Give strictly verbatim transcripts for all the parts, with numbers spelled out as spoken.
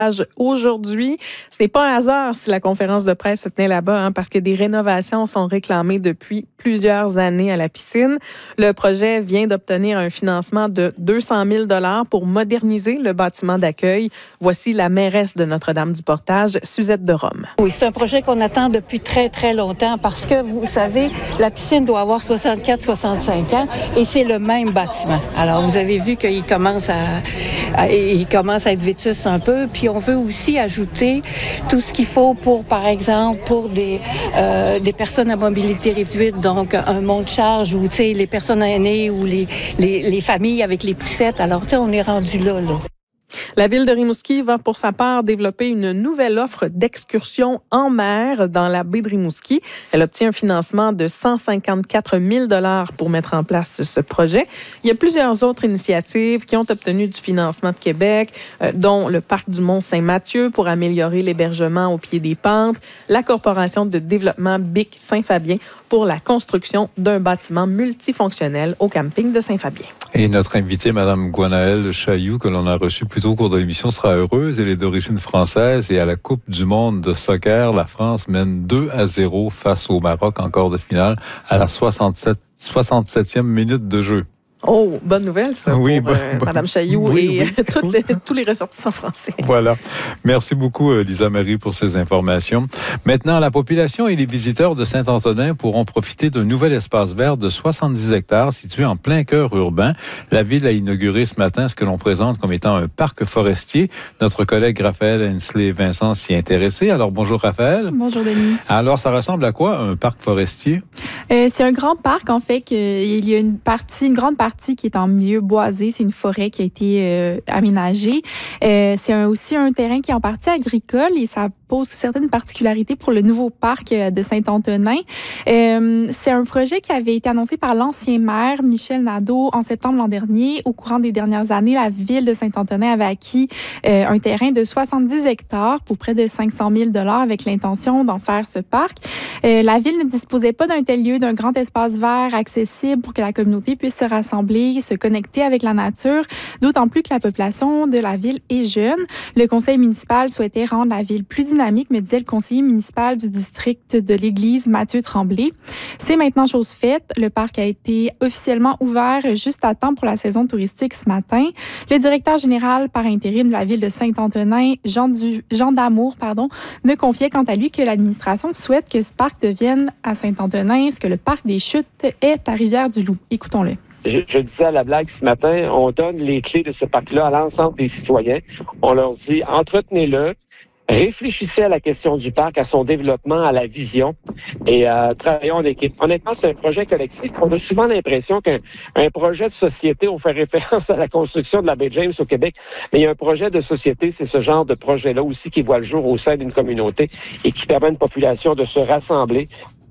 Aujourd'hui, ce n'est pas un hasard si la conférence de presse se tenait là-bas, hein, parce que des rénovations sont réclamées depuis plusieurs années à la piscine. Le projet vient d'obtenir un financement de deux cent mille dollars pour moderniser le bâtiment d'accueil. Voici la mairesse de Notre-Dame-du-Portage, Suzette de Rome. Oui, c'est un projet qu'on attend depuis très, très longtemps parce que, vous savez, la piscine doit avoir soixante-quatre à soixante-cinq ans et c'est le même bâtiment. Alors, vous avez vu qu'il commence à, à, il commence à être vétuste un peu, puis on veut aussi ajouter tout ce qu'il faut pour, par exemple, pour des, euh, des personnes à mobilité réduite, donc un monte-charge ou, tu sais, les personnes aînées ou les, les, les familles avec les poussettes. Alors, tu sais, on est rendu là, là. La ville de Rimouski va pour sa part développer une nouvelle offre d'excursion en mer dans la baie de Rimouski. Elle obtient un financement de cent cinquante-quatre mille dollars pour mettre en place ce projet. Il y a plusieurs autres initiatives qui ont obtenu du financement de Québec, euh, dont le parc du Mont-Saint-Mathieu pour améliorer l'hébergement au pied des pentes, la Corporation de développement B I C Saint-Fabien pour la construction d'un bâtiment multifonctionnel au camping de Saint-Fabien. Et notre invitée, Mme Gwenaëlle Chailloux, que l'on a reçue plus tôt au cours de l'émission, sera heureuse. Elle est d'origine française et à la Coupe du monde de soccer, la France mène deux à zéro face au Maroc en quart de finale à la soixante-sept, soixante-septième minute de jeu. Oh, bonne nouvelle, ça, oui, pour bon, euh, bon, Mme Chailloux oui, et oui. toutes les, tous les ressortissants français. Voilà. Merci beaucoup, Lisa Marie, pour ces informations. Maintenant, la population et les visiteurs de Saint-Antonin pourront profiter d'un nouvel espace vert de soixante-dix hectares situé en plein cœur urbain. La ville a inauguré ce matin ce que l'on présente comme étant un parc forestier. Notre collègue Raphaël Hensley-Vincent s'y est intéressé. Alors, bonjour Raphaël. Bonjour Denis. Alors, ça ressemble à quoi, un parc forestier? Euh, c'est un grand parc, en fait, que, il y a une partie, une grande partie qui est en milieu boisé. C'est une forêt qui a été euh, aménagée. Euh, c'est un, aussi un terrain qui est en partie agricole et ça pose certaines particularités pour le nouveau parc de Saint-Antonin. Euh, c'est un projet qui avait été annoncé par l'ancien maire, Michel Nadeau, en septembre l'an dernier. Au courant des dernières années, la ville de Saint-Antonin avait acquis euh, un terrain de soixante-dix hectares pour près de cinq cent mille dollars avec l'intention d'en faire ce parc. Euh, la ville ne disposait pas d'un tel lieu, d'un grand espace vert accessible pour que la communauté puisse se rassembler, se connecter avec la nature, d'autant plus que la population de la ville est jeune. Le conseil municipal souhaitait rendre la ville plus dynamique, me disait le conseiller municipal du district de l'Église, Mathieu Tremblay. C'est maintenant chose faite. Le parc a été officiellement ouvert juste à temps pour la saison touristique ce matin. Le directeur général par intérim de la ville de Saint-Antonin, Jean, du, Jean Damour, pardon, me confiait quant à lui que l'administration souhaite que ce parc devienne à Saint-Antonin ce que le parc des Chutes est à Rivière-du-Loup. Écoutons-le. Je, je disais à la blague ce matin, on donne les clés de ce parc-là à l'ensemble des citoyens. On leur dit, entretenez-le, réfléchissez à la question du parc, à son développement, à la vision et euh, travaillons en équipe. Honnêtement, c'est un projet collectif. On a souvent l'impression qu'un un projet de société, on fait référence à la construction de la baie James au Québec, mais il y a un projet de société, c'est ce genre de projet-là aussi qui voit le jour au sein d'une communauté et qui permet à une population de se rassembler.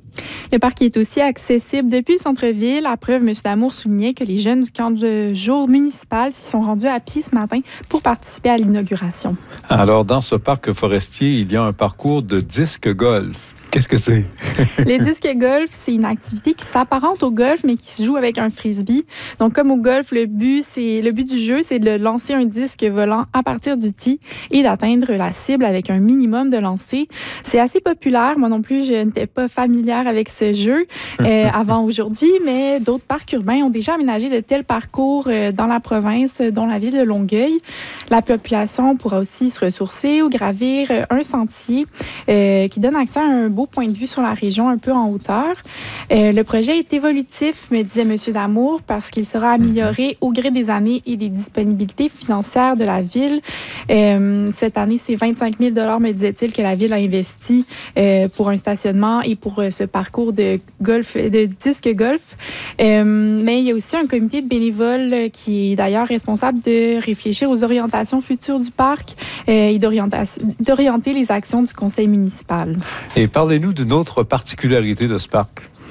Le parc est aussi accessible depuis le centre-ville. À preuve, M. Damour soulignait que les jeunes du camp de jour municipal s'y sont rendus à pied ce matin pour participer à l'inauguration. Alors, dans ce parc forestier, il y a un parcours de disque golf. Qu'est-ce que c'est? Le disque golf, c'est une activité qui s'apparente au golf, mais qui se joue avec un frisbee. Donc, comme au golf, le but, c'est, le but du jeu, c'est de lancer un disque volant à partir du tee et d'atteindre la cible avec un minimum de lancers. C'est assez populaire. Moi non plus, je n'étais pas familière avec ce jeu euh, avant aujourd'hui, mais d'autres parcs urbains ont déjà aménagé de tels parcours euh, dans la province, dont la ville de Longueuil. La population pourra aussi se ressourcer ou gravir euh, un sentier euh, qui donne accès à un beau point de vue sur la région un peu en hauteur. Euh, le projet est évolutif, me disait M. Damour, parce qu'il sera amélioré au gré des années et des disponibilités financières de la ville. Euh, cette année, c'est vingt-cinq mille dollars, me disait-il, que la ville a investi euh, pour un stationnement et pour euh, ce parcours de golf, de disque golf. Euh, mais il y a aussi un comité de bénévoles qui est d'ailleurs responsable de réfléchir aux orientations futures du parc euh, et d'orienter les actions du conseil municipal. Et parlez-nous d'une autre particularité de ce parc.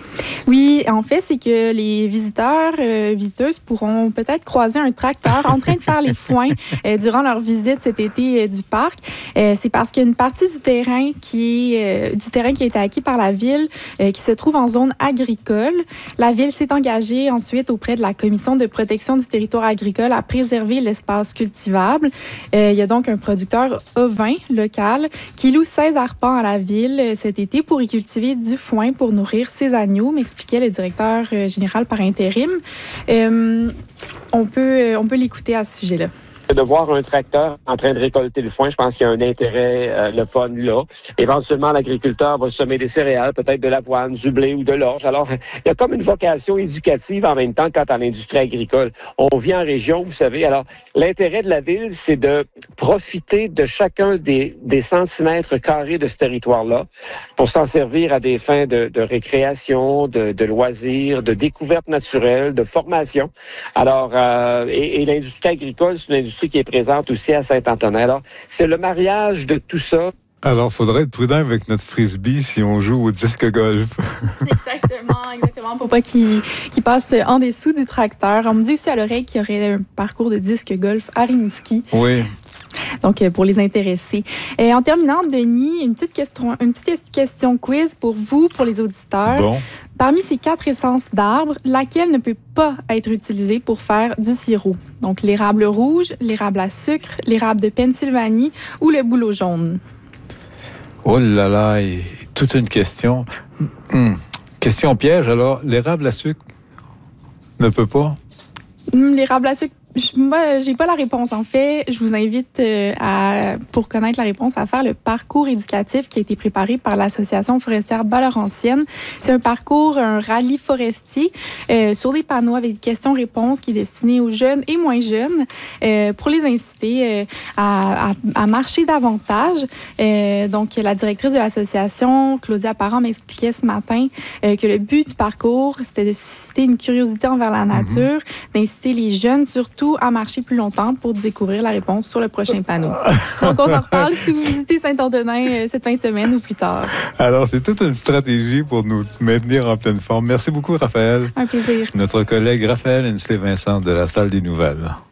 Oui, en fait, c'est que les visiteurs, euh, visiteuses pourront peut-être croiser un tracteur en train de faire les foins euh, durant leur visite cet été euh, du parc. Euh, c'est parce qu'il y a une partie du terrain qui est euh, du terrain qui a été acquis par la ville, euh, qui se trouve en zone agricole. La ville s'est engagée ensuite auprès de la Commission de protection du territoire agricole à préserver l'espace cultivable. Euh, il y a donc un producteur ovin local qui loue seize arpents à la ville euh, cet été pour y cultiver du foin pour nourrir ses agneaux, m'expliquait le directeur euh, général par intérim. Euh, on peut, euh, on peut l'écouter à ce sujet-là. De voir un tracteur en train de récolter le foin, je pense qu'il y a un intérêt, euh, le fun là. Éventuellement, l'agriculteur va semer des céréales, peut-être de l'avoine, du blé ou de l'orge. Alors, il y a comme une vocation éducative en même temps quant à l'industrie agricole. On vit en région, vous savez. Alors, l'intérêt de la ville, c'est de profiter de chacun des, des centimètres carrés de ce territoire-là pour s'en servir à des fins de, de récréation, de, de loisirs, de découverte naturelle, de formation. Alors, euh, et, et l'industrie agricole, c'est une industrie qui est présente aussi à Saint-Antonin. Alors, c'est le mariage de tout ça. Alors, il faudrait être prudent avec notre frisbee si on joue au disque golf. Exactement, exactement. Pour pas qu'il qu'il passe en dessous du tracteur. On me dit aussi à l'oreille qu'il y aurait un parcours de disque golf à Rimouski. Oui. Donc, pour les intéressés. Et en terminant, Denis, une petite question, une petite question quiz pour vous, pour les auditeurs. Bon. Parmi ces quatre essences d'arbres, laquelle ne peut pas être utilisée pour faire du sirop? Donc, l'érable rouge, l'érable à sucre, l'érable de Pennsylvanie ou le bouleau jaune? Oh là là, et toute une question. Hum. Question piège, alors, l'érable à sucre ne peut pas? Hum, l'érable à sucre, moi, j'ai pas la réponse. En fait, je vous invite, euh, à, pour connaître la réponse, à faire le parcours éducatif qui a été préparé par l'Association forestière Bas-Laurentienne. C'est un parcours, un rallye forestier euh, sur des panneaux avec des questions-réponses qui est destiné aux jeunes et moins jeunes euh, pour les inciter euh, à, à, à marcher davantage. Euh, donc, la directrice de l'association, Claudia Parent, m'expliquait ce matin euh, que le but du parcours, c'était de susciter une curiosité envers la nature, mm-hmm. d'inciter les jeunes surtout à marcher plus longtemps pour découvrir la réponse sur le prochain panneau. Donc, on s'en reparle si vous visitez Saint-Antonin euh, cette fin de semaine ou plus tard. Alors, c'est toute une stratégie pour nous maintenir en pleine forme. Merci beaucoup, Raphaël. Un plaisir. Notre collègue Raphaël Hensley-Vincent de la Salle des Nouvelles.